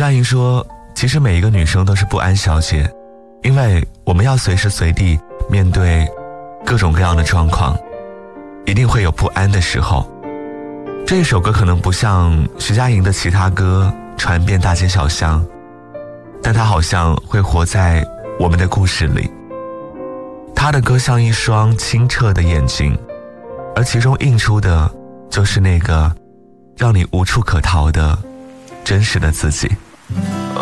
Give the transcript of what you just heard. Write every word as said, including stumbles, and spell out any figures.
佳莹说，其实每一个女生都是不安小姐，因为我们要随时随地面对各种各样的状况，一定会有不安的时候。这一首歌可能不像徐佳莹的其他歌传遍大街小巷，但它好像会活在我们的故事里。她的歌像一双清澈的眼睛，而其中映出的就是那个让你无处可逃的真实的自己。 哦，